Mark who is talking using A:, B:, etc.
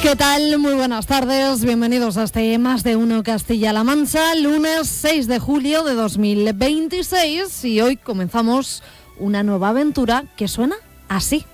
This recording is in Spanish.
A: ¿Qué tal? Muy buenas tardes, bienvenidos a este Más de Uno Castilla-La Mancha, lunes 6 de julio de 2026 y hoy comenzamos una nueva aventura que suena así.